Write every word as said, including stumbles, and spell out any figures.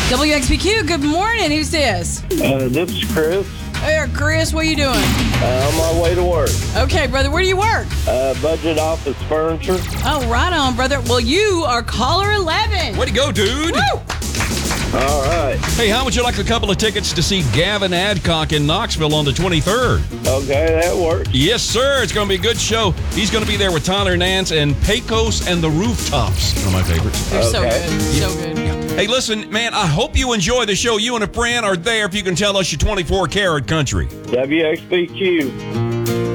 W X P Q, good morning. Who's this? Uh, this is Chris. Hey, Chris, what are you doing? Uh, on my way to work. Okay, brother, where do you work? Uh, Budget Office Furniture. Oh, right on, brother. Well, you are caller eleven. Way to go, dude. Woo! All right. Hey, how would you like a couple of tickets to see Gavin Adcock in Knoxville on the twenty-third? Okay, that works. Yes, sir. It's going to be a good show. He's going to be there with Tyler Nance and Pecos and the Rooftops. One of my favorites. They're so Okay. good. So good. Hey, listen, man, I hope you enjoy the show. You and a friend are there if you can tell us your twenty-four karat country. W X B Q.